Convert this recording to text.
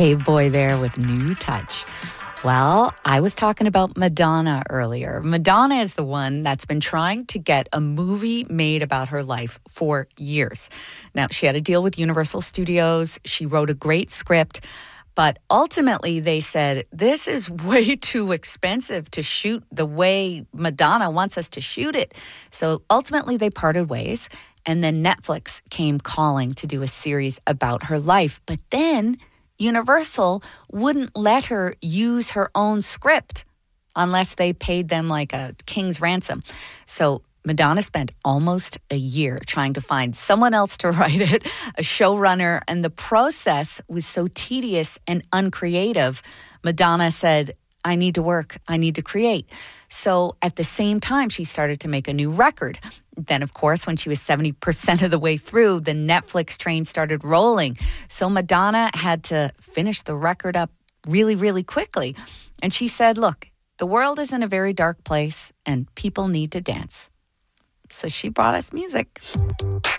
Cave Boy there with New Touch. Well, I was talking about Madonna earlier. Madonna is the one that's been trying to get a movie made about her life for years. Now, she had a deal with Universal Studios. She wrote a great script. But ultimately, they said, this is way too expensive to shoot the way Madonna wants us to shoot it. So ultimately, they parted ways. And then Netflix came calling to do a series about her life. But then Universal wouldn't let her use her own script unless they paid them like a king's ransom. So Madonna spent almost a year trying to find someone else to write it, a showrunner, and the process was so tedious and uncreative. Madonna said, I need to work, I need to create. So at the same time, she started to make a new record. Then, of course, when she was 70% of the way through, the Netflix train started rolling. So Madonna had to finish the record up really, really quickly. And she said, look, the world is in a very dark place and people need to dance. So she brought us music.